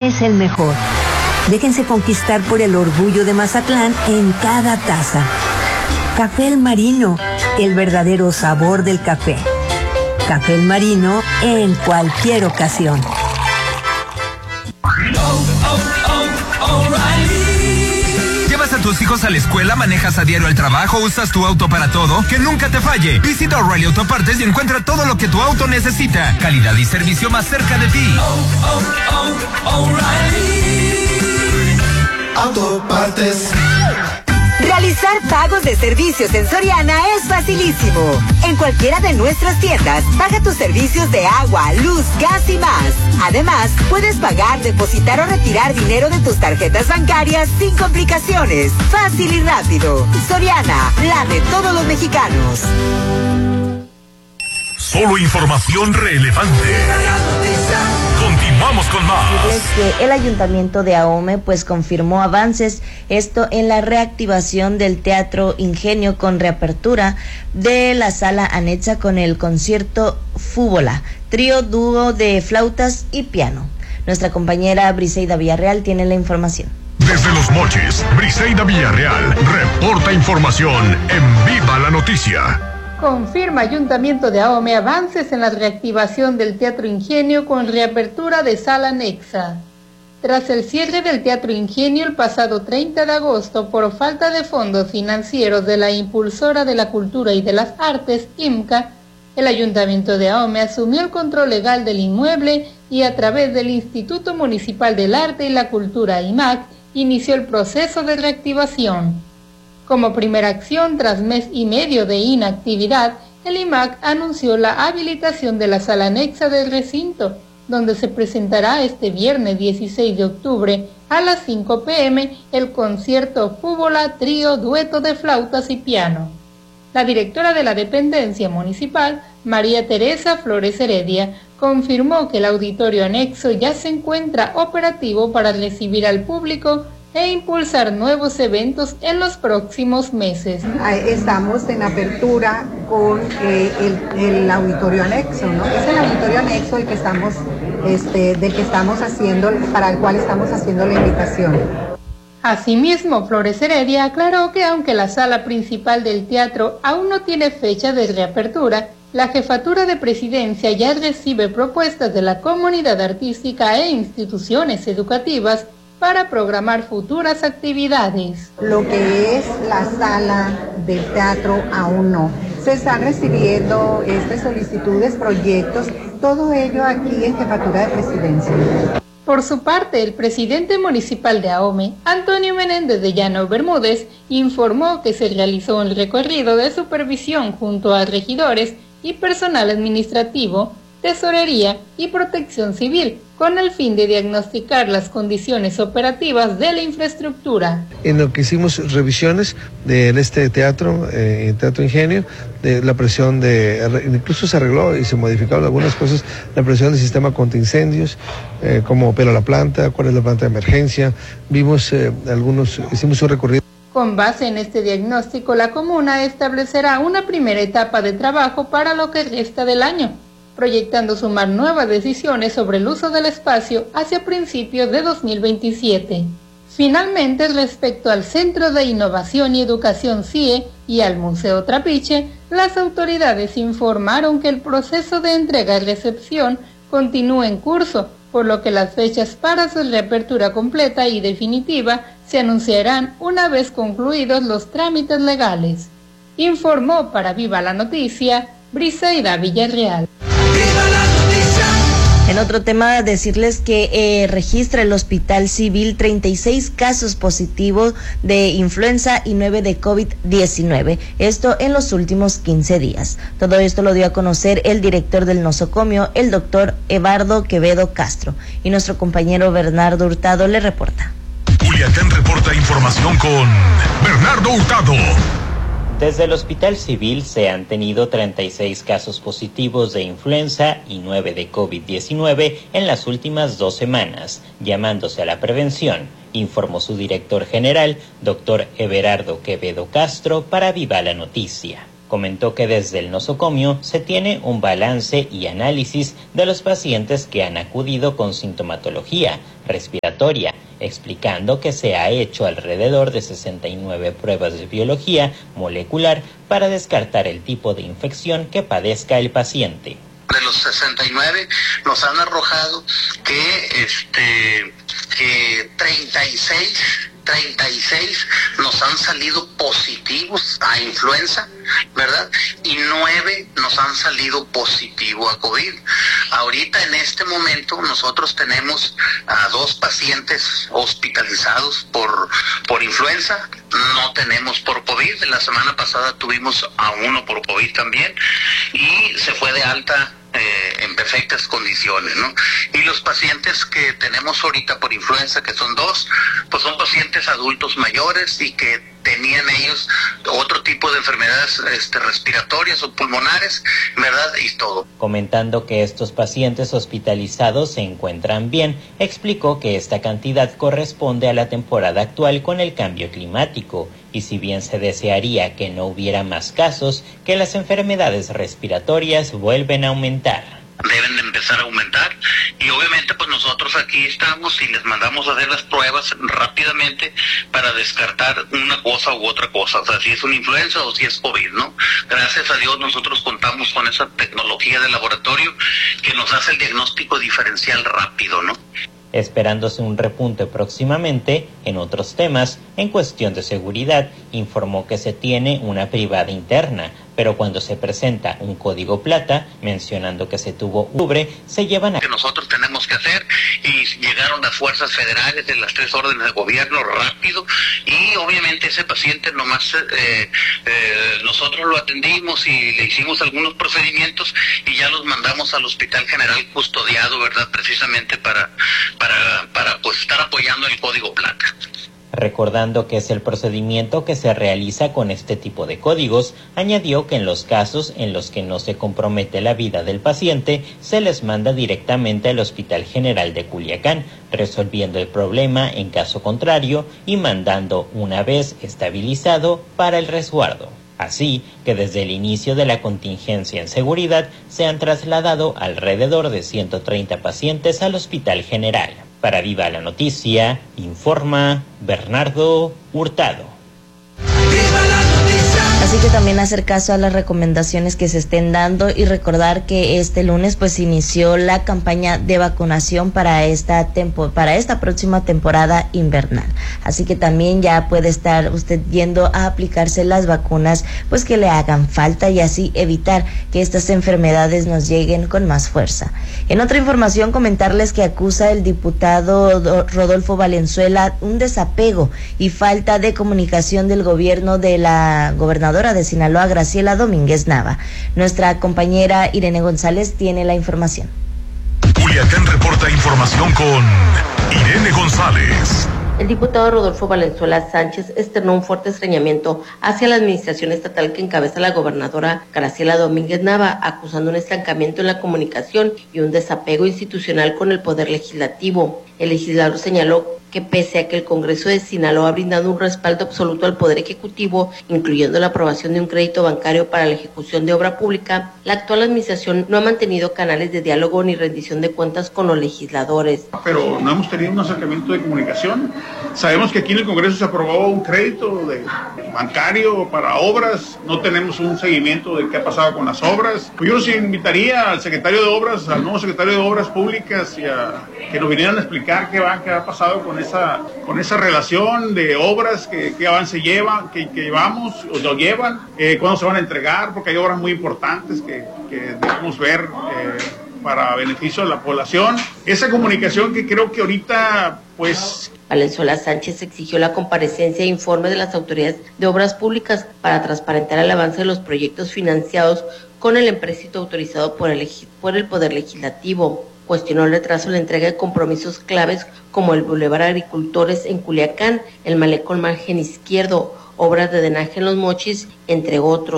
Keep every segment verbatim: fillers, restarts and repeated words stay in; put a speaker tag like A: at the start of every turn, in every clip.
A: es el mejor. Déjense conquistar por el orgullo de Mazatlán en cada taza. Café El Marino, el verdadero sabor del café. Café El Marino en cualquier ocasión.
B: ¿Llevas a tus hijos a la escuela, manejas a diario al trabajo, usas tu auto para todo? ¡Que nunca te falle! Visita O'Reilly Autopartes y encuentra todo lo que tu auto necesita. Calidad y servicio más cerca de ti. Oh, oh, oh, O'Reilly
C: Autopartes.
D: Realizar pagos de servicios en Soriana es facilísimo. En cualquiera de nuestras tiendas, paga tus servicios de agua, luz, gas y más. Además, puedes pagar, depositar o retirar dinero de tus tarjetas bancarias sin complicaciones. Fácil y rápido. Soriana, la de todos los mexicanos.
E: Solo información relevante. Continuamos con más.
F: Es que el Ayuntamiento de Ahome pues confirmó avances, esto en la reactivación del Teatro Ingenio con reapertura de la sala anexa con el concierto Fúbola, trío dúo de flautas y piano. Nuestra compañera Briseida Villarreal tiene la información.
E: Desde Los Mochis, Briseida Villarreal reporta información en Viva la Noticia.
G: Confirma Ayuntamiento de Ahome avances en la reactivación del Teatro Ingenio con reapertura de sala anexa. Tras el cierre del Teatro Ingenio el pasado treinta de agosto por falta de fondos financieros de la Impulsora de la Cultura y de las Artes, IMCA, el Ayuntamiento de Ahome asumió el control legal del inmueble y a través del Instituto Municipal del Arte y la Cultura, I M A C, inició el proceso de reactivación. Como primera acción, tras mes y medio de inactividad, el I M A C anunció la habilitación de la sala anexa del recinto, donde se presentará este viernes dieciséis de octubre a las cinco pe eme el concierto Fúbola, trío, dueto de flautas y piano. La directora de la dependencia municipal, María Teresa Flores Heredia, confirmó que el auditorio anexo ya se encuentra operativo para recibir al público e impulsar nuevos eventos en los próximos meses.
H: Estamos en apertura con eh, el, el auditorio anexo, ¿no? Es el auditorio anexo el que estamos, este, del que estamos haciendo, para el cual estamos haciendo la invitación.
G: Asimismo, Flores Heredia aclaró que aunque la sala principal del teatro aún no tiene fecha de reapertura, la Jefatura de Presidencia ya recibe propuestas de la comunidad artística e instituciones educativas para programar futuras actividades.
H: Lo que es la sala del teatro aún no. Se están recibiendo este, solicitudes, proyectos, todo ello aquí en Jefatura de Presidencia.
G: Por su parte, el presidente municipal de Ahome, Antonio Menéndez de Llano Bermúdez, informó que se realizó un recorrido de supervisión junto a regidores y personal administrativo, tesorería y protección civil, con el fin de diagnosticar las condiciones operativas de la infraestructura.
I: En lo que hicimos revisiones de este teatro, eh, Teatro Ingenio, de la presión de, incluso se arregló y se modificaron algunas cosas, la presión del sistema contra incendios, eh, cómo opera la planta, cuál es la planta de emergencia, vimos eh, algunos, hicimos un recorrido.
G: Con base en este diagnóstico, la comuna establecerá una primera etapa de trabajo para lo que resta del año, proyectando sumar nuevas decisiones sobre el uso del espacio hacia principios de dos mil veintisiete. Finalmente, respecto al Centro de Innovación y Educación C I E y al Museo Trapiche, las autoridades informaron que el proceso de entrega y recepción continúa en curso, por lo que las fechas para su reapertura completa y definitiva se anunciarán una vez concluidos los trámites legales. Informó para Viva la Noticia, Briseida Villarreal.
F: En otro tema, decirles que eh, registra el Hospital Civil treinta y seis casos positivos de influenza y nueve de COVID diecinueve, esto en los últimos quince días. Todo esto lo dio a conocer el director del nosocomio, el doctor Evardo Quevedo Castro, y nuestro compañero Bernardo Hurtado le reporta.
E: Culiacán reporta información con Bernardo Hurtado.
J: Desde el Hospital Civil se han tenido treinta y seis casos positivos de influenza y nueve de COVID diecinueve en las últimas dos semanas, llamándose a la prevención, informó su director general, doctor Everardo Quevedo Castro, para Viva la Noticia. Comentó que desde el nosocomio se tiene un balance y análisis de los pacientes que han acudido con sintomatología respiratoria, explicando que se ha hecho alrededor de sesenta y nueve pruebas de biología molecular para descartar el tipo de infección que padezca el paciente.
C: De los sesenta y nueve nos han arrojado que este que treinta y seis nos han salido positivos a influenza, ¿verdad? Y nueve nos han salido positivo a COVID. Ahorita en este momento nosotros tenemos a dos pacientes hospitalizados por, por influenza, no tenemos por COVID. La semana pasada tuvimos a uno por COVID también y se fue de alta Eh, en perfectas condiciones, ¿no? Y los pacientes que tenemos ahorita por influenza, que son dos, pues son pacientes adultos mayores y que tenían ellos otro tipo de enfermedades este, respiratorias o pulmonares, ¿verdad? Y todo.
J: Comentando que estos pacientes hospitalizados se encuentran bien, explicó que esta cantidad corresponde a la temporada actual con el cambio climático, y si bien se desearía que no hubiera más casos, que las enfermedades respiratorias vuelven a aumentar.
C: Deben de empezar a aumentar y obviamente pues nosotros aquí estamos y les mandamos a hacer las pruebas rápidamente para descartar una cosa u otra cosa, o sea, si es una influenza o si es COVID, ¿no? Gracias a Dios nosotros contamos con esa tecnología de laboratorio que nos hace el diagnóstico diferencial rápido, ¿no?
J: Esperándose un repunte próximamente en otros temas, en cuestión de seguridad, informó que se tiene una privada interna, pero cuando se presenta un código plata, mencionando que se tuvo ubre, se llevan a...
C: que nosotros tenemos que hacer, y llegaron las fuerzas federales de las tres órdenes de gobierno rápido, y obviamente ese paciente nomás eh, eh, nosotros lo atendimos y le hicimos algunos procedimientos y ya los mandamos al Hospital General custodiado, ¿verdad? Precisamente para, para, para pues estar apoyando el código plata.
J: Recordando que es el procedimiento que se realiza con este tipo de códigos, añadió que en los casos en los que no se compromete la vida del paciente, se les manda directamente al Hospital General de Culiacán, resolviendo el problema en caso contrario y mandando una vez estabilizado para el resguardo. Así que desde el inicio de la contingencia en seguridad se han trasladado alrededor de ciento treinta pacientes al Hospital General. Para Viva la Noticia, informa Bernardo Hurtado.
F: Así que también hacer caso a las recomendaciones que se estén dando y recordar que este lunes pues inició la campaña de vacunación para esta tempo, para esta próxima temporada invernal. Así que también ya puede estar usted yendo a aplicarse las vacunas pues que le hagan falta y así evitar que estas enfermedades nos lleguen con más fuerza. En otra información, comentarles que acusa el diputado Rodolfo Valenzuela un desapego y falta de comunicación del gobierno de la gobernadora de Sinaloa, Graciela Domínguez Nava. Nuestra compañera Irene González tiene la información.
E: Culiacán reporta información con Irene González.
K: El diputado Rodolfo Valenzuela Sánchez externó un fuerte extrañamiento hacia la administración estatal que encabeza la gobernadora Graciela Domínguez Nava, acusando un estancamiento en la comunicación y un desapego institucional con el poder legislativo. El legislador señaló que pese a que el Congreso de Sinaloa ha brindado un respaldo absoluto al Poder Ejecutivo, incluyendo la aprobación de un crédito bancario para la ejecución de obra pública, la actual administración no ha mantenido canales de diálogo ni rendición de cuentas con los legisladores.
L: Pero no hemos tenido un acercamiento de comunicación. Sabemos que aquí en el Congreso se aprobó un crédito de bancario para obras, no tenemos un seguimiento de qué ha pasado con las obras. Yo los invitaría al secretario de Obras, al nuevo secretario de Obras Públicas, y a que nos vinieran a explicar qué va, qué ha pasado con esa, con esa relación de obras, qué, qué avance lleva, qué, qué llevamos o lo llevan, eh, cuándo se van a entregar, porque hay obras muy importantes que, que debemos ver eh, para beneficio de la población. Esa comunicación que creo que ahorita, pues...
K: Valenzuela Sánchez exigió la comparecencia e informe de las autoridades de obras públicas para transparentar el avance de los proyectos financiados con el empréstito autorizado por el, por el Poder Legislativo. Cuestionó el retraso en la entrega de compromisos claves como el Boulevard Agricultores en Culiacán, el Malecón Margen Izquierdo, obras de drenaje en Los Mochis, entre otros.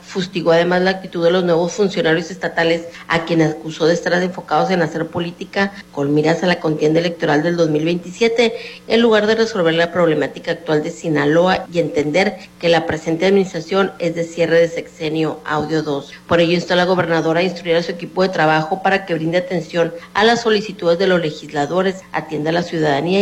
K: Fustigó además la actitud de los nuevos funcionarios estatales, a quienes acusó de estar enfocados en hacer política con miras a la contienda electoral del dos mil veintisiete, en lugar de resolver la problemática actual de Sinaloa y entender que la presente administración es de cierre de sexenio. Audio dos. Por ello instó a la gobernadora a instruir a su equipo de trabajo para que brinde atención a las solicitudes de los legisladores, atienda a la ciudadanía